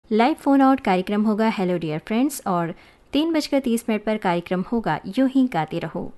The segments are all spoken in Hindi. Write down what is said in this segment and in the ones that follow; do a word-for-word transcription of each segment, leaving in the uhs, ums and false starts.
लाइव फोन आउट कार्यक्रम होगा हेलो डियर फ्रेंड्स और तीन बजकर तीस मिनट पर कार्यक्रम होगा यूं ही गाते रहो।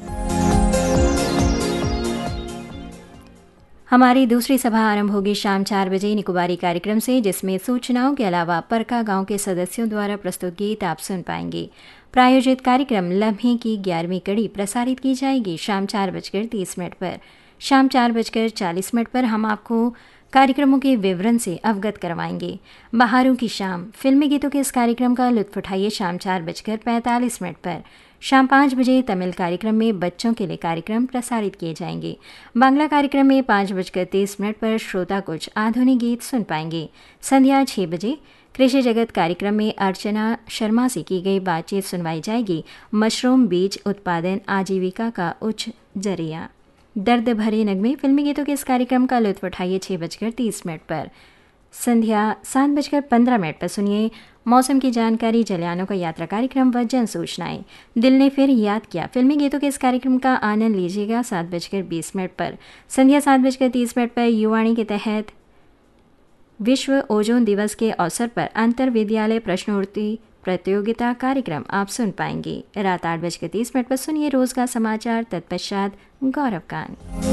हमारी दूसरी सभा आरंभ होगी शाम चार बजे निकोबारी कार्यक्रम से, जिसमें सूचनाओं के अलावा परका गांव के सदस्यों द्वारा प्रस्तुत गीत आप सुन पाएंगे। प्रायोजित कार्यक्रम लम्हे की ग्यारहवीं कड़ी प्रसारित की जाएगी शाम चार बजकर तीस मिनट पर। शाम चार बजकर चालीस मिनट पर हम आपको कार्यक्रमों के विवरण से अवगत करवाएंगे। बहारों की शाम फिल्मी गीतों के इस कार्यक्रम का लुत्फ उठाइए शाम चार बजकर पैंतालीस मिनट पर। शाम पाँच बजे तमिल कार्यक्रम में बच्चों के लिए कार्यक्रम प्रसारित किए जाएंगे। बांग्ला कार्यक्रम में पाँच बजकर तीस मिनट पर श्रोता कुछ आधुनिक गीत सुन पाएंगे। संध्या छः बजे कृषि जगत कार्यक्रम में अर्चना शर्मा से की गई बातचीत सुनवाई जाएगी। मशरूम बीज उत्पादन आजीविका का उच्च जरिया। दर्द भरे नगमे फिल्मी गीतों के इस कार्यक्रम का लुत्फ उठाइए छः बजकर तीस मिनट पर। संध्या सात बजकर पंद्रह मिनट पर सुनिए मौसम की जानकारी, जलयानों का यात्रा कार्यक्रम व जन सूचनाएं। दिल ने फिर याद किया फिल्मी गीतों के इस कार्यक्रम का आनंद लीजिएगा सात बजकर बीस मिनट पर। संध्या सात बजकर तीस मिनट पर युवाणी के तहत विश्व ओजोन दिवस के अवसर पर अंतर विद्यालय प्रश्नोत्तरी प्रतियोगिता कार्यक्रम आप सुन पाएंगे। रात आठ बजकर तीस मिनट पर सुनिए रोजगार समाचार, तत्पश्चात गौरव कान।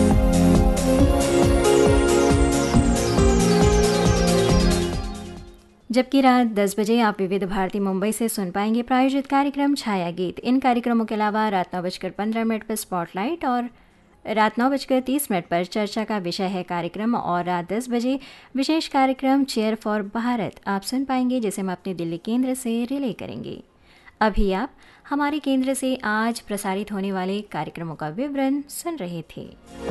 जबकि रात दस बजे आप विविध भारती मुंबई से सुन पाएंगे प्रायोजित कार्यक्रम छाया गीत। इन कार्यक्रमों के अलावा रात नौ बजकर पंद्रह मिनट पर स्पॉटलाइट और रात नौ बजकर तीस मिनट पर चर्चा का विषय है कार्यक्रम, और रात दस बजे विशेष कार्यक्रम चेयर फॉर भारत आप सुन पाएंगे, जिसे हम अपने दिल्ली केंद्र से रिले करेंगे। अभी आप हमारे केंद्र से आज प्रसारित होने वाले कार्यक्रमों का विवरण सुन रहे थे।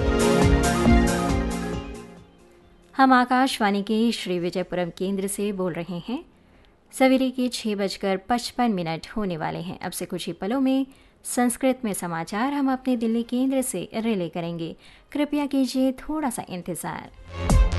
हम आकाशवाणी के श्री विजयपुरम केंद्र से बोल रहे हैं। सवेरे के छः बजकर पचपन मिनट होने वाले हैं। अब से कुछ ही पलों में संस्कृत में समाचार हम अपने दिल्ली केंद्र से रिले करेंगे। कृपया कीजिए थोड़ा सा इंतज़ार।